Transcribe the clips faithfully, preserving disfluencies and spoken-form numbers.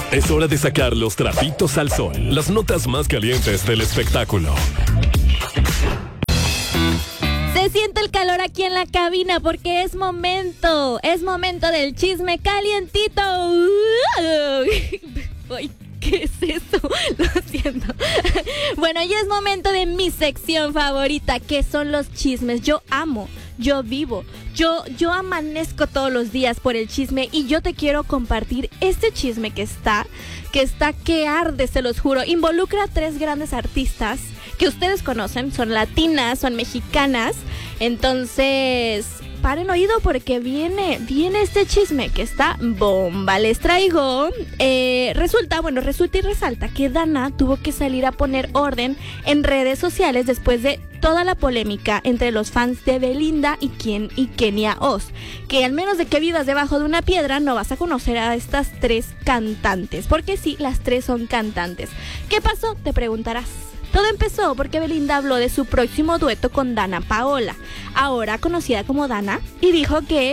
Es hora de sacar los trapitos al sol. Las notas más calientes del espectáculo. Se siente el calor aquí en la cabina porque es momento, es momento del chisme calientito. Ay, ¿qué es eso? Lo siento. Bueno, ya es momento de mi sección favorita, que son los chismes. Yo amo, yo vivo, yo, yo amanezco todos los días por el chisme y yo te quiero compartir este chisme que está, que está que arde, se los juro. Involucra a tres grandes artistas que ustedes conocen, son latinas, son mexicanas. Entonces, paren oído porque viene, viene este chisme que está bomba. Les traigo, eh, resulta, bueno, resulta y resalta que Dana tuvo que salir a poner orden en redes sociales después de toda la polémica entre los fans de Belinda y, Ken, y Kenia Oz, que al menos de que vivas debajo de una piedra no vas a conocer a estas tres cantantes, porque sí, las tres son cantantes. ¿Qué pasó? Te preguntarás. Todo empezó porque Belinda habló de su próximo dueto con Dana Paola, ahora conocida como Dana, y dijo que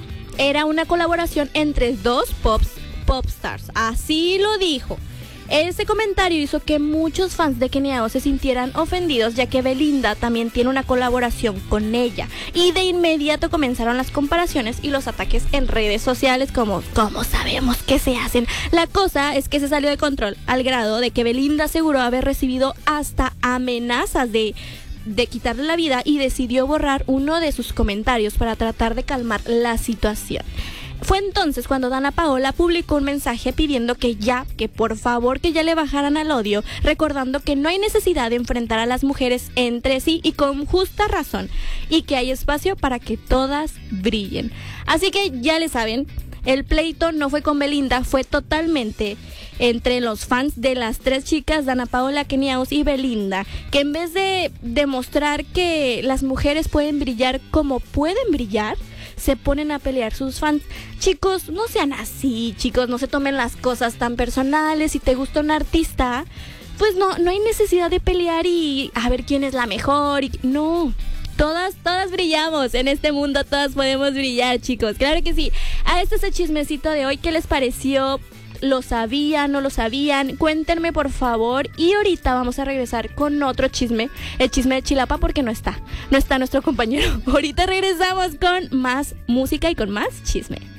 era una colaboración entre dos pops, popstars. Así lo dijo. Ese comentario hizo que muchos fans de Kenia Oz se sintieran ofendidos, ya que Belinda también tiene una colaboración con ella. Y de inmediato comenzaron las comparaciones y los ataques en redes sociales como ¿cómo sabemos que se hacen? La cosa es que se salió de control al grado de que Belinda aseguró haber recibido hasta amenazas de... de quitarle la vida y decidió borrar uno de sus comentarios para tratar de calmar la situación. Fue entonces cuando Dana Paola publicó un mensaje pidiendo que ya, que por favor que ya le bajaran al odio, recordando que no hay necesidad de enfrentar a las mujeres entre sí y con justa razón, y que hay espacio para que todas brillen. Así que ya le saben, el pleito no fue con Belinda, fue totalmente entre los fans de las tres chicas, Dana Paola, Kenia Oz y Belinda, que en vez de demostrar que las mujeres pueden brillar como pueden brillar, se ponen a pelear sus fans. Chicos, no sean así, chicos, no se tomen las cosas tan personales. Si te gusta un artista, pues no, no hay necesidad de pelear y a ver quién es la mejor. Y, no, todas, todas brillamos en este mundo, todas podemos brillar, chicos. Claro que sí. A este es el chismecito de hoy. ¿Qué les pareció? ¿Lo sabían? ¿No lo sabían? Cuéntenme por favor. Y ahorita vamos a regresar con otro chisme, el chisme de Chilapa, porque no está, no está nuestro compañero. Ahorita regresamos con más música y con más chisme.